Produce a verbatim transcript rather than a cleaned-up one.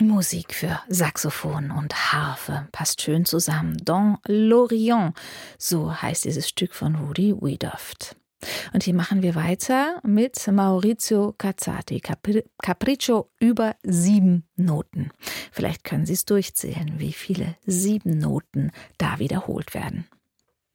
Musik für Saxophon und Harfe passt schön zusammen. Dans l'Orient, so heißt dieses Stück von Rudy Wiedoeft. Und hier machen wir weiter mit Maurizio Cazzati, Capri- Capriccio über sieben Noten. Vielleicht können Sie es durchzählen, wie viele sieben Noten da wiederholt werden.